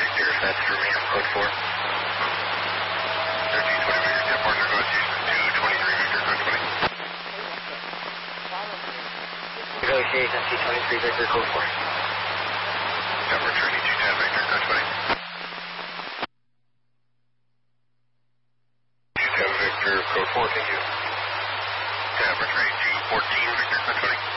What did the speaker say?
Victor, if that's for me, I'm code 4. 1320 Victor, tap partner negotiations 223 Victor, code 20. Negotiations 223 Victor, code 4. Tap returning 210 Victor, code 20. 210 Victor, code 4, thank you. Tap returning 214 Victor, code 20.